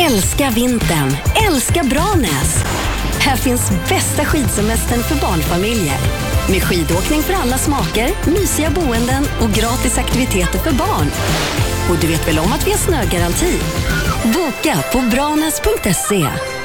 Älska vintern, älska Branäs. Här finns bästa skidsemestern för barnfamiljer. Med skidåkning för alla smaker, mysiga boenden och gratis aktiviteter för barn. Och du vet väl om att vi har snögaranti? Boka på branäs.se.